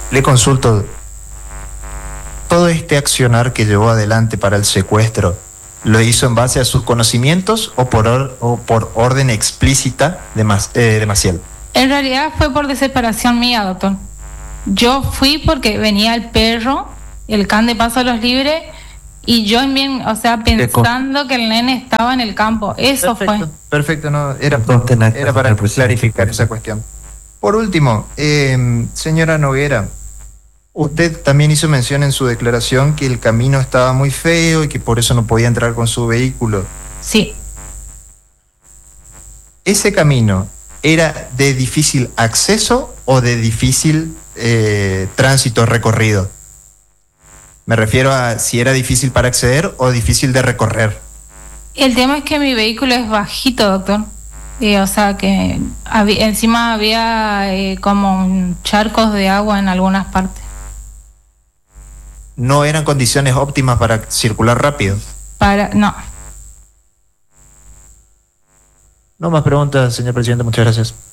Le consulto, ¿todo este accionar que llevó adelante para el secuestro lo hizo en base a sus conocimientos o por orden explícita de Maciel? En realidad fue por desesperación mía, doctor. Yo fui porque venía el perro, el can de Paso a los Libres, y yo pensando que el nene estaba en el campo. Eso perfecto, fue. Perfecto, no, era para clarificar esa cuestión. Por último, señora Noguera, usted también hizo mención en su declaración que el camino estaba muy feo y que por eso no podía entrar con su vehículo. Sí. ¿Ese camino era de difícil acceso o de difícil tránsito recorrido? Me refiero a si era difícil para acceder o difícil de recorrer. El tema es que mi vehículo es bajito, doctor. Que encima había como charcos de agua en algunas partes. ¿No eran condiciones óptimas para circular rápido? No. No más preguntas, señor presidente. Muchas gracias.